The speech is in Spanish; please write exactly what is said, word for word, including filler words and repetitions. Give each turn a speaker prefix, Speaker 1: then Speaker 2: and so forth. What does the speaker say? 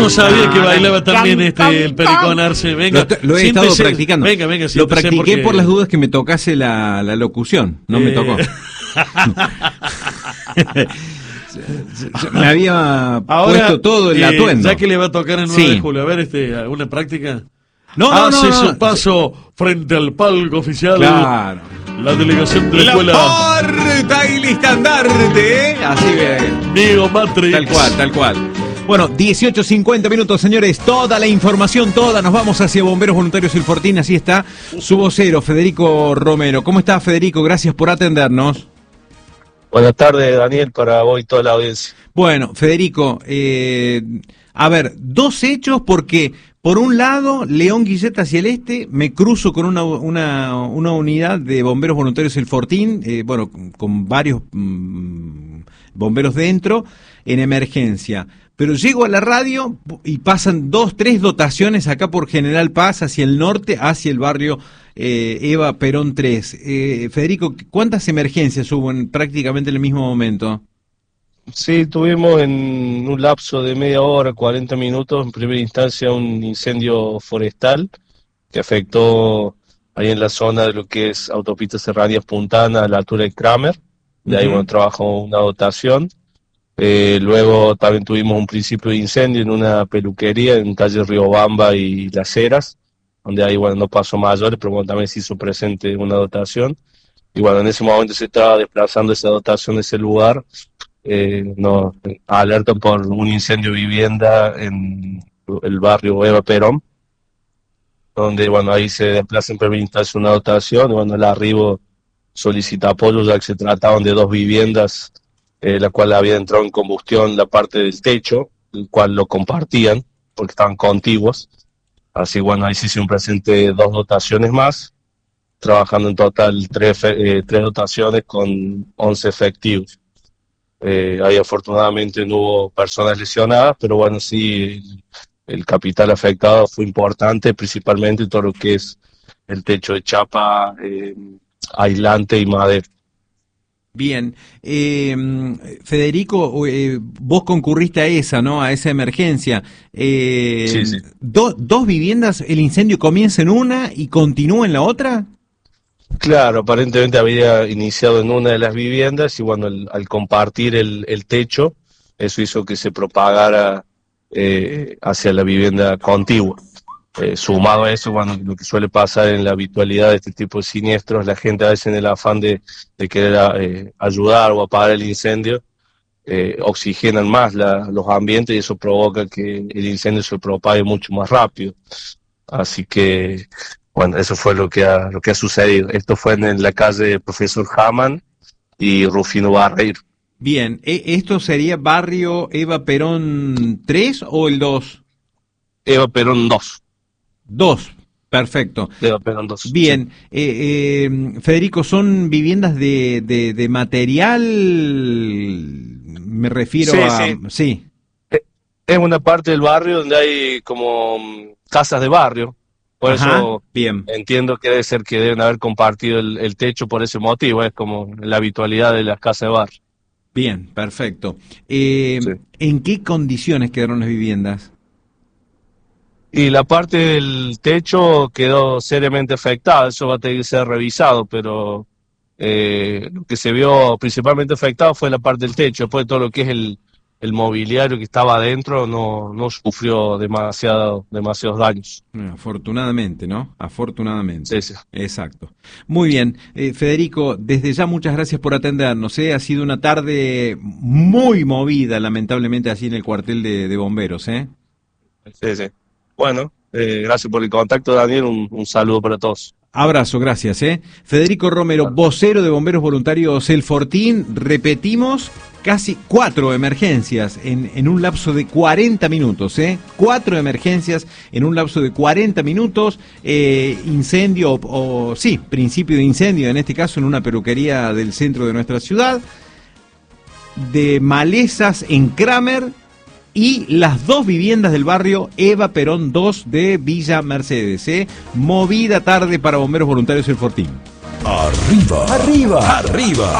Speaker 1: no sabía que bailaba también este el Pericón Arce. Venga,
Speaker 2: lo, lo he
Speaker 1: siéntese.
Speaker 2: estado practicando.
Speaker 1: Venga, venga,
Speaker 2: lo practiqué
Speaker 1: porque...
Speaker 2: por las dudas que me tocase la, la locución. No eh... me tocó. Me había Ahora, puesto todo el eh, atuendo.
Speaker 1: Ya que le va a tocar el nueve
Speaker 2: sí.
Speaker 1: de julio, a ver, este, ¿alguna práctica?
Speaker 2: No, no,
Speaker 1: Hace
Speaker 2: no, no,
Speaker 1: su
Speaker 2: no.
Speaker 1: paso frente al palco oficial.
Speaker 2: Claro.
Speaker 1: La delegación de la, la escuela.
Speaker 2: Porta y listandarte, ¿eh? Así bien.
Speaker 1: Mío Matrix.
Speaker 2: Tal cual, tal cual. Bueno, dieciocho cincuenta minutos, señores. Toda la información, toda. Nos vamos hacia Bomberos Voluntarios El Fortín. Así está su vocero, Federico Romero. ¿Cómo está, Federico? Gracias por atendernos.
Speaker 3: Buenas tardes, Daniel, para vos y toda la audiencia.
Speaker 2: Bueno, Federico, eh, a ver, dos hechos porque, por un lado, León Guillet hacia el este, me cruzo con una, una, una unidad de bomberos voluntarios El Fortín, eh, bueno, con varios mmm, bomberos dentro, en emergencia. Pero llego a la radio y pasan dos, tres dotaciones acá por General Paz, hacia el norte, hacia el barrio eh, Eva Perón tres. Eh, Federico, ¿cuántas emergencias hubo en prácticamente en el mismo momento?
Speaker 3: Sí, tuvimos en un lapso de media hora, cuarenta minutos, en primera instancia un incendio forestal que afectó ahí en la zona de lo que es Autopista Serranías Puntana, a la altura de Kramer. De ahí, uh-huh. bueno, trabajó una dotación. Eh, luego también tuvimos un principio de incendio en una peluquería en calle Riobamba y Las Heras, donde ahí, bueno, no pasó mayores, pero bueno, también se hizo presente una dotación. Y bueno, en ese momento se estaba desplazando esa dotación de ese lugar. Eh, nos alertan por un incendio de vivienda en el barrio Eva Perón, donde, bueno, ahí se desplaza en primera instancia una dotación. Y bueno, el arribo solicita apoyo, ya que se trataban de dos viviendas, Eh, la cual había entrado en combustión la parte del techo, el cual lo compartían, porque estaban contiguos. Así, bueno, ahí se hicieron presente dos dotaciones más, trabajando en total tres, eh, tres dotaciones con once efectivos. Eh, ahí afortunadamente no hubo personas lesionadas, pero bueno, sí, el, el capital afectado fue importante, principalmente todo lo que es el techo de chapa, eh, aislante y madera.
Speaker 2: Bien, eh, Federico, eh, vos concurriste a esa, ¿no? A esa emergencia. Eh,
Speaker 3: sí, sí.
Speaker 2: Do, ¿Dos viviendas, el incendio comienza en una y continúa en la otra?
Speaker 3: Claro, aparentemente había iniciado en una de las viviendas y bueno, el, al compartir el, el techo, eso hizo que se propagara eh, hacia la vivienda contigua. Eh, sumado a eso, bueno, lo que suele pasar en la habitualidad de este tipo de siniestros, la gente a veces en el afán de, de querer eh, ayudar o apagar el incendio, eh, oxigenan más la, los ambientes y eso provoca que el incendio se propague mucho más rápido. Así que, bueno, eso fue lo que ha, lo que ha sucedido. Esto fue en la calle Profesor Hamann y Rufino Barreiro.
Speaker 2: Bien, ¿esto sería barrio Eva Perón tres o el dos?
Speaker 3: Eva Perón dos.
Speaker 2: Dos, perfecto.
Speaker 3: Eva Perón dos.
Speaker 2: Bien,
Speaker 3: sí.
Speaker 2: eh, eh, Federico, ¿son viviendas de, de, de material? Me refiero
Speaker 3: sí,
Speaker 2: a...
Speaker 3: Sí,
Speaker 2: sí.
Speaker 3: Es una parte del barrio donde hay como casas de barrio. Por
Speaker 2: Ajá,
Speaker 3: eso
Speaker 2: bien.
Speaker 3: Entiendo que debe ser que deben haber compartido el, el techo por ese motivo. Es como la habitualidad de las casas de barrio.
Speaker 2: Bien, perfecto. Eh,
Speaker 3: sí.
Speaker 2: ¿En qué condiciones quedaron las viviendas?
Speaker 3: Y la parte del techo quedó seriamente afectada, eso va a tener que ser revisado, pero eh, lo que se vio principalmente afectado fue la parte del techo. Después de todo lo que es el, el mobiliario que estaba adentro, no, no sufrió demasiado, demasiados daños.
Speaker 2: Afortunadamente, ¿no? Afortunadamente.
Speaker 3: Sí, sí.
Speaker 2: Exacto. Muy bien. Eh, Federico, desde ya muchas gracias por atendernos. ¿eh? Ha sido una tarde muy movida, lamentablemente, así en el cuartel de, de bomberos, ¿eh?
Speaker 3: Sí, sí. Bueno, eh, gracias por el contacto, Daniel. Un, un saludo para todos.
Speaker 2: Abrazo, gracias. ¿eh? Federico Romero, bueno. vocero de Bomberos Voluntarios El Fortín. Repetimos, casi cuatro emergencias en, en un lapso de cuarenta minutos. ¿eh? Cuatro emergencias en un lapso de cuarenta minutos. Eh, incendio, o, o sí, principio de incendio, en este caso en una peluquería del centro de nuestra ciudad. De malezas en Kramer. Y las dos viviendas del barrio Eva Perón dos de Villa Mercedes. ¿eh? Movida tarde para Bomberos Voluntarios El Fortín.
Speaker 4: Arriba, arriba, arriba.